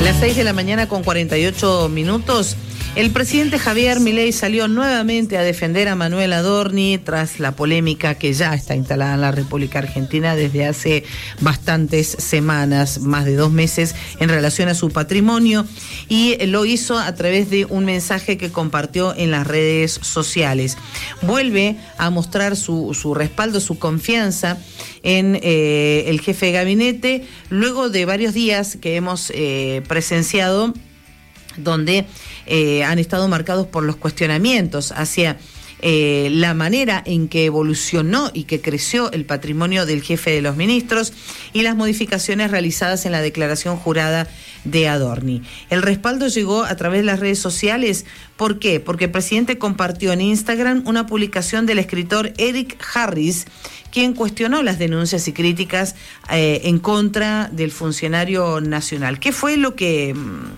Las 6 de la mañana con 48 minutos. El presidente Javier Milei salió nuevamente a defender a Manuel Adorni tras la polémica que ya está instalada en la República Argentina desde hace bastantes semanas, más de 2 meses, en relación a su patrimonio, y lo hizo a través de un mensaje que compartió en las redes sociales. Vuelve a mostrar su respaldo, su confianza en el jefe de gabinete, luego de varios días que hemos presenciado donde han estado marcados por los cuestionamientos hacia la manera en que evolucionó y que creció el patrimonio del jefe de los ministros y las modificaciones realizadas en la declaración jurada de Adorni. El respaldo llegó a través de las redes sociales. ¿Por qué? Porque el presidente compartió en Instagram una publicación del escritor Eric Harris, quien cuestionó las denuncias y críticas en contra del funcionario nacional. ¿Qué fue lo que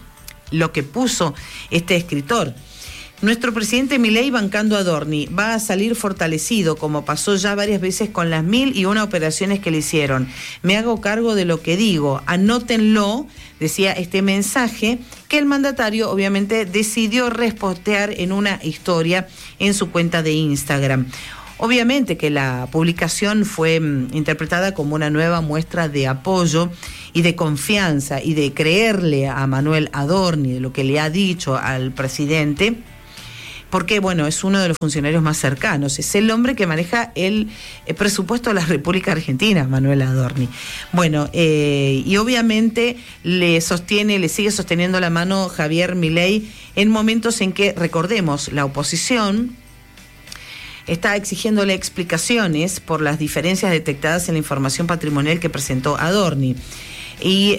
puso este escritor? Nuestro presidente Milei bancando a Adorni va a salir fortalecido, como pasó ya varias veces con las 1001 operaciones que le hicieron. Me hago cargo de lo que digo, anótenlo, decía este mensaje, que el mandatario obviamente decidió repostear en una historia en su cuenta de Instagram. Obviamente que la publicación fue interpretada como una nueva muestra de apoyo y de confianza y de creerle a Manuel Adorni de lo que le ha dicho al presidente, porque bueno, es uno de los funcionarios más cercanos, es el hombre que maneja el presupuesto de la República Argentina, Manuel Adorni. Bueno, y obviamente le sigue sosteniendo la mano Javier Milei en momentos en que, recordemos, la oposición está exigiéndole explicaciones por las diferencias detectadas en la información patrimonial que presentó Adorni. Y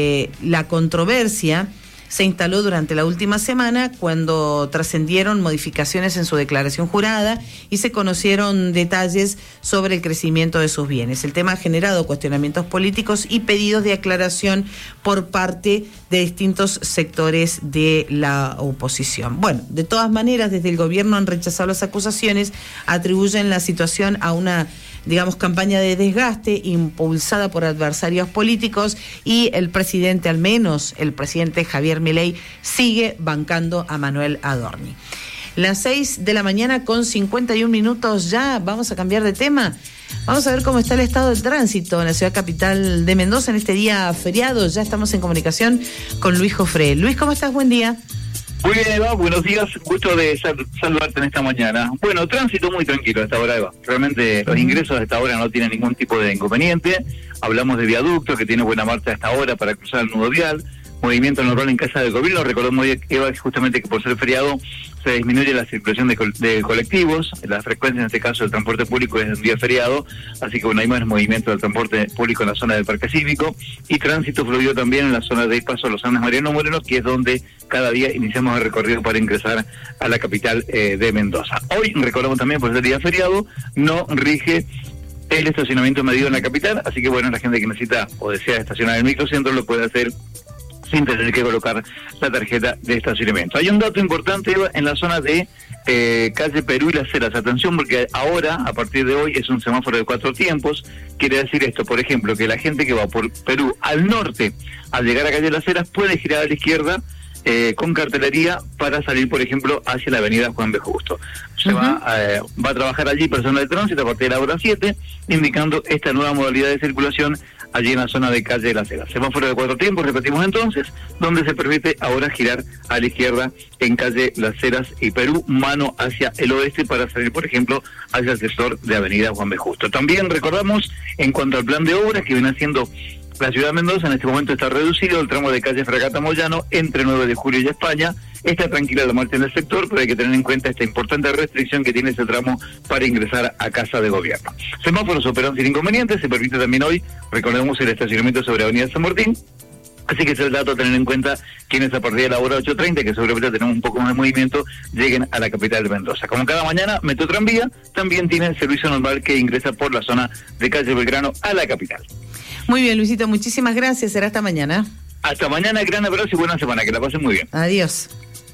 la controversia se instaló durante la última semana cuando trascendieron modificaciones en su declaración jurada y se conocieron detalles sobre el crecimiento de sus bienes. El tema ha generado cuestionamientos políticos y pedidos de aclaración por parte de distintos sectores de la oposición. Bueno, de todas maneras, desde el gobierno han rechazado las acusaciones, atribuyen la situación a una, digamos, campaña de desgaste impulsada por adversarios políticos, y el presidente, al menos el presidente Javier Milei, sigue bancando a Manuel Adorni. Las 6 de la mañana con 51 minutos ya. Vamos a cambiar de tema. Vamos a ver cómo está el estado de tránsito en la ciudad capital de Mendoza en este día feriado. Ya estamos en comunicación con Luis Jofré. Luis, ¿cómo estás? Buen día. Muy bien, Eva, buenos días, gusto de saludarte en esta mañana. Bueno, tránsito muy tranquilo a esta hora, Eva. Realmente los ingresos a esta hora no tienen ningún tipo de inconveniente. Hablamos de viaducto, que tiene buena marcha a esta hora para cruzar el nudo vial. Movimiento normal en Casa del Gobierno. Recordemos, Eva, justamente que por ser feriado se disminuye la circulación de colectivos. La frecuencia en este caso del transporte público es un día feriado, así que bueno, hay más movimiento del transporte público en la zona del Parque Cívico, y tránsito fluido también en la zona de Paso a los Andes Mariano Moreno, que es donde cada día iniciamos el recorrido para ingresar a la capital de Mendoza. Hoy, recordamos también, por ser día feriado, no rige el estacionamiento medido en la capital, así que bueno, la gente que necesita o desea estacionar en el microcentro lo puede hacer sin tener que colocar la tarjeta de estacionamiento. Hay un dato importante, Eva, en la zona de calle Perú y Las Heras. Atención, porque ahora, a partir de hoy, es un semáforo de 4 tiempos. Quiere decir esto, por ejemplo, que la gente que va por Perú al norte, al llegar a calle Las Heras, puede girar a la izquierda con cartelería para salir, por ejemplo, hacia la avenida Juan B. Justo. Se va a trabajar allí personal de tránsito a partir de la hora 7, indicando esta nueva modalidad de circulación allí en la zona de calle Las Heras. Semáforo de 4 tiempos, repetimos entonces, donde se permite ahora girar a la izquierda en calle Las Heras y Perú, mano hacia el oeste para salir, por ejemplo, hacia el sector de avenida Juan B. Justo. También recordamos, en cuanto al plan de obras que viene haciendo la ciudad de Mendoza, en este momento está reducido el tramo de calle Fragata Moyano entre 9 de julio y España. Está tranquila la marcha en el sector, pero hay que tener en cuenta esta importante restricción que tiene ese tramo para ingresar a Casa de Gobierno. Semáforos operan sin inconvenientes, se permite también hoy, recordemos, el estacionamiento sobre Avenida San Martín. Así que es el dato a tener en cuenta quienes a partir de la hora 8:30, que seguramente tenemos un poco más de movimiento, lleguen a la capital de Mendoza. Como cada mañana, Metro Tranvía también tiene el servicio normal que ingresa por la zona de calle Belgrano a la capital. Muy bien, Luisito, muchísimas gracias. Será hasta mañana. Hasta mañana, gran abrazo y buena semana. Que la pasen muy bien. Adiós.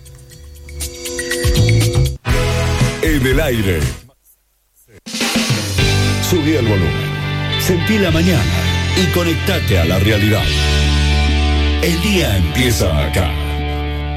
En el aire. Subí el volumen. Sentí la mañana y conectate a la realidad. El día empieza acá.